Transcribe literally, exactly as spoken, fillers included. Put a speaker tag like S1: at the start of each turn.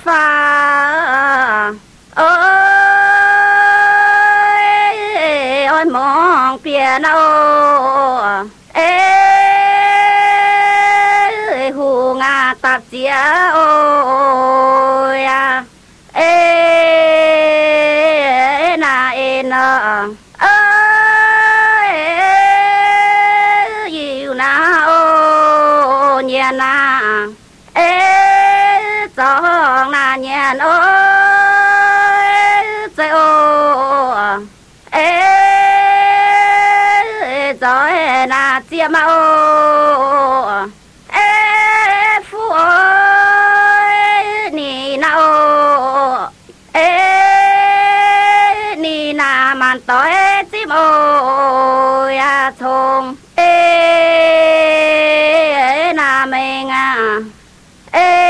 S1: pha ôi ôi mong biển ô ê hù ngà tạp chia ôi à ê na ê nơ ơi yêu na ô nhà na ê chong na nhà ơi trời ô ê trời na chia ma ô